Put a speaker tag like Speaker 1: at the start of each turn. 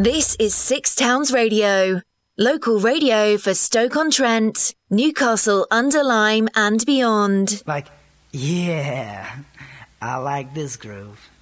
Speaker 1: This is Six Towns Radio, local radio for Stoke-on-Trent, Newcastle-under-Lyme and beyond.
Speaker 2: Like, yeah, I like this groove.